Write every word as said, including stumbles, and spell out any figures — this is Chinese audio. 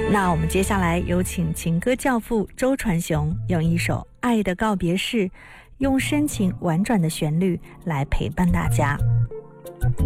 那我们接下来有请情歌教父周传雄用一首《爱的告别式》，用深情婉转的旋律来陪伴大家。